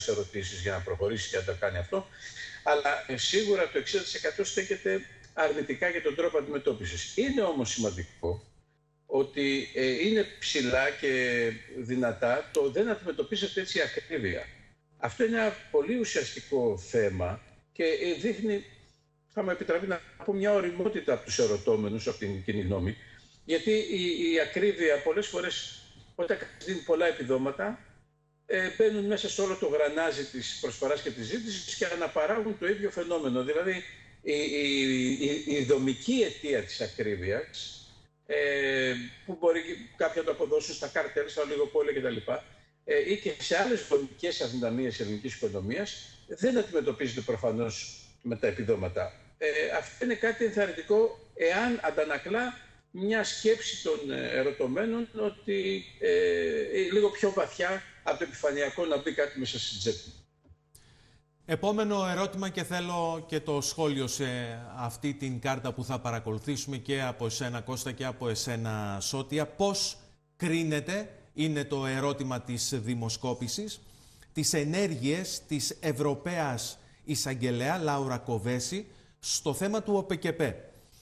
ερωτήσεις για να προχωρήσει και να το κάνει αυτό. Αλλά σίγουρα το 60% στέκεται αρνητικά για τον τρόπο αντιμετώπισης. Είναι όμως σημαντικό ότι είναι ψηλά και δυνατά το δεν αντιμετωπίζεται έτσι η ακρίβεια. Αυτό είναι ένα πολύ ουσιαστικό θέμα και δείχνει, θα μου επιτραπεί να πω, μια ωριμότητα από τους ερωτώμενους, από την κοινή γνώμη, γιατί η ακρίβεια πολλές φορές, όταν δίνει πολλά επιδόματα, μπαίνουν μέσα σε όλο το γρανάζι της προσφοράς και της ζήτησης και αναπαράγουν το ίδιο φαινόμενο. Δηλαδή, η δομική αιτία της ακρίβειας, που μπορεί κάποιοι να το αποδώσουν στα καρτέλ, στα ολιγοπόλια κτλ. Ή και σε άλλες δομικές αδυναμίες ελληνικής οικονομίας, δεν αντιμετωπίζεται προφανώς με τα επιδόματα. Αυτό είναι κάτι ενθαρρυντικό, εάν αντανακλά μια σκέψη των ερωτωμένων ότι λίγο πιο βαθιά από το επιφανειακό να μπει κάτι μέσα στην τσέπη. Επόμενο ερώτημα, και θέλω και το σχόλιο σε αυτή την κάρτα που θα παρακολουθήσουμε και από εσένα, Κώστα, και από εσένα, Σώτια. Πώς κρίνεται, είναι το ερώτημα της δημοσκόπησης, τις ενέργειες της Ευρωπαίας Εισαγγελέα Λάουρα Κοβέση στο θέμα του ΟΠΕΚΕΠΕ.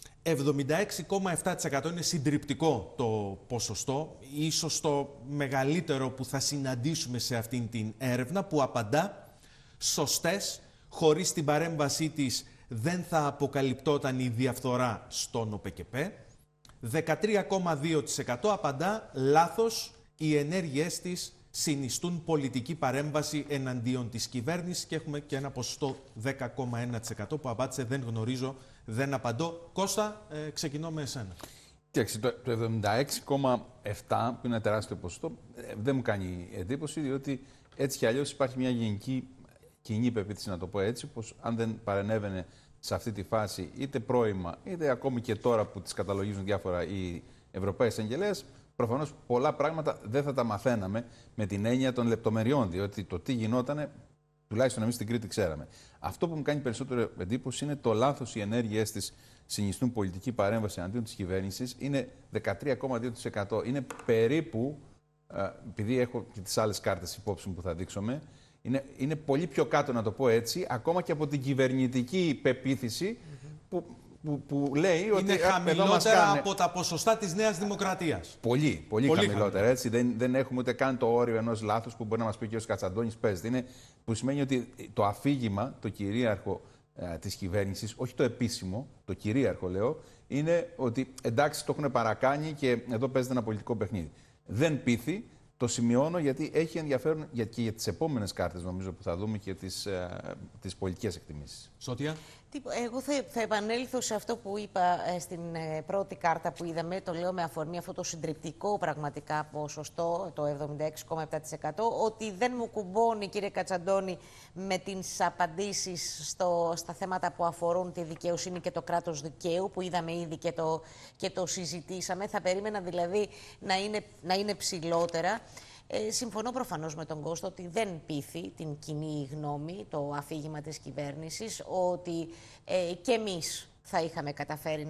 76,7% είναι συντριπτικό το ποσοστό, ίσως το μεγαλύτερο που θα συναντήσουμε σε αυτήν την έρευνα, που απαντά σωστές, χωρίς την παρέμβασή της δεν θα αποκαλυπτόταν η διαφθορά στον ΟΠΕΚΕΠΕ. 13,2% απαντά λάθος, οι ενέργειές της συνιστούν πολιτική παρέμβαση εναντίον της κυβέρνησης, και έχουμε και ένα ποσοστό 10,1% που απάντησε δεν γνωρίζω, δεν απαντώ. Κώστα, ξεκινώ με εσένα. Κοιτάξτε, το 76,7% που είναι ένα τεράστιο ποσοστό δεν μου κάνει εντύπωση, διότι έτσι κι αλλιώς υπάρχει μια γενική κοινή πεποίθηση, να το πω έτσι, πως αν δεν παρενέβαινε σε αυτή τη φάση, είτε πρώιμα, είτε ακόμη και τώρα που τις καταλογίζουν διάφορα οι Ευρωπαίοι Εισαγγελέες, προφανώς πολλά πράγματα δεν θα τα μαθαίναμε με την έννοια των λεπτομεριών, διότι το τι γινότανε, τουλάχιστον εμείς στην Κρήτη ξέραμε. Αυτό που μου κάνει περισσότερο εντύπωση είναι το λάθος, οι ενέργειές της συνιστούν πολιτική παρέμβαση εναντίον της κυβέρνησης. Είναι 13,2%. Είναι περίπου, επειδή έχω και τις άλλες κάρτες υπόψη μου που θα δείξουμε, είναι πολύ πιο κάτω, να το πω έτσι, ακόμα και από την κυβερνητική πεποίθηση που λέει ότι είναι χαμηλότερα από τα ποσοστά της Νέας Δημοκρατίας. Πολύ χαμηλότερα. Έτσι. Δεν έχουμε ούτε καν το όριο ενός λάθους που μπορεί να μας πει και ο Κατσαντώνης παίζεται. Που σημαίνει ότι το αφήγημα, το κυρίαρχο της κυβέρνησης, όχι το επίσημο, το κυρίαρχο λέω, είναι ότι εντάξει, το έχουν παρακάνει και εδώ παίζεται ένα πολιτικό παιχνίδι. Δεν πείθει. Το σημειώνω γιατί έχει ενδιαφέρον και για τις επόμενες κάρτες, νομίζω, που θα δούμε και τις πολιτικές εκτιμήσεις. Σώτια. Εγώ θα επανέλθω σε αυτό που είπα στην πρώτη κάρτα που είδαμε, το λέω με αφορμή αυτό το συντριπτικό πραγματικά ποσοστό, το 76,7%, ότι δεν μου κουμπώνει, κύριε Κατσαντώνη, με τις απαντήσεις στα θέματα που αφορούν τη δικαιοσύνη και το κράτος δικαίου, που είδαμε ήδη και το συζητήσαμε. Θα περίμενα δηλαδή να είναι ψηλότερα. Συμφωνώ προφανώς με τον Κώστα ότι δεν πείθει την κοινή γνώμη το αφήγημα της κυβέρνησης, ότι και εμείς θα είχαμε καταφέρει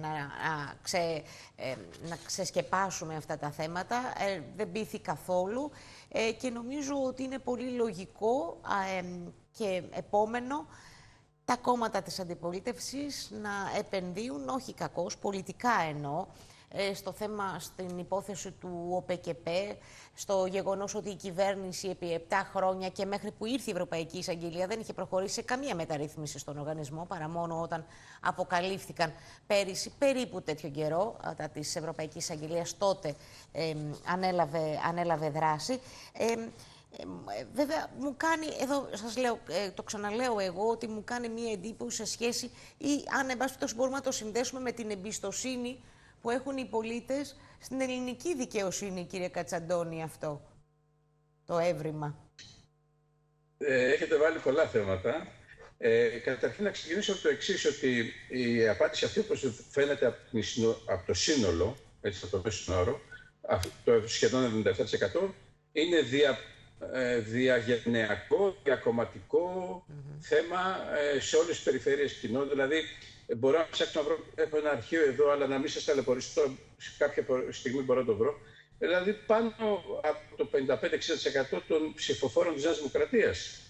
να ξεσκεπάσουμε αυτά τα θέματα. Δεν πείθει καθόλου και νομίζω ότι είναι πολύ λογικό και επόμενο τα κόμματα της αντιπολίτευσης να επενδύουν, όχι κακώς, πολιτικά εννοώ, στο θέμα, στην υπόθεση του ΟΠΕΚΕΠΕ, στο γεγονός ότι η κυβέρνηση επί 7 χρόνια και μέχρι που ήρθε η Ευρωπαϊκή Εισαγγελία δεν είχε προχωρήσει σε καμία μεταρρύθμιση στον οργανισμό, παρά μόνο όταν αποκαλύφθηκαν πέρυσι περίπου τέτοιο καιρό της Ευρωπαϊκής Εισαγγελίας, τότε ανέλαβε δράση. Βέβαια, μου κάνει, εδώ σας λέω, το ξαναλέω εγώ, ότι μου κάνει μία εντύπωση σε σχέση, ή αν εν πάση περιπτώσει μπορούμε να το συνδέσουμε με την εμπιστοσύνη που έχουν οι πολίτες στην ελληνική δικαιοσύνη, κύριε Κατσαντώνη, αυτό το έβριμα. Έχετε βάλει πολλά θέματα. Καταρχήν να ξεκινήσω από το εξής, ότι η απάντηση αυτή, όπως φαίνεται από το σύνολο, έτσι από το μέσο όρο, το σχεδόν 77%, είναι διαγενειακό, διακομματικό θέμα σε όλες τις περιφέρειες κοινών. Δηλαδή, μπορώ να ψάξω να βρω, έχω ένα αρχείο εδώ, αλλά να μην σας ταλαιπωρήσω, σε κάποια στιγμή μπορώ να το βρω. Δηλαδή, πάνω από το 55-60% των ψηφοφόρων της Νέας Δημοκρατίας